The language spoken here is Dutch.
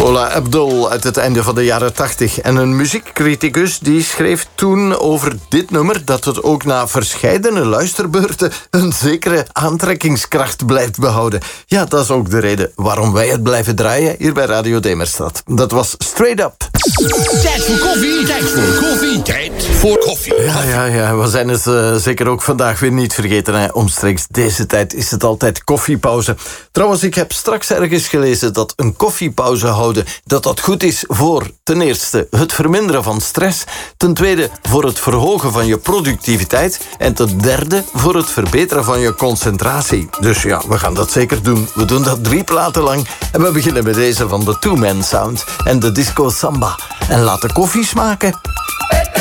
Ola Abdul uit het einde van de jaren 80. En een muziekcriticus die schreef toen over dit nummer dat het ook na verscheidene luisterbeurten een zekere aantrekkingskracht blijft behouden. Ja, dat is ook de reden waarom wij het blijven draaien hier bij Radio Demerstad. Dat was Straight Up. Tijd voor koffie, tijd voor koffie, tijd voor koffie. Ja, we zijn het zeker ook vandaag weer niet vergeten. Hè. Omstreeks deze tijd is het altijd koffiepauze. Trouwens, ik heb straks ergens gelezen dat een koffiepauze houden, dat goed is voor ten eerste het verminderen van stress, ten tweede voor het verhogen van je productiviteit en ten derde voor het verbeteren van je concentratie. Dus ja, we gaan dat zeker doen. We doen dat 3 platen lang en we beginnen met deze van de Two Man Sound en de Disco Samba. En laat de koffie smaken.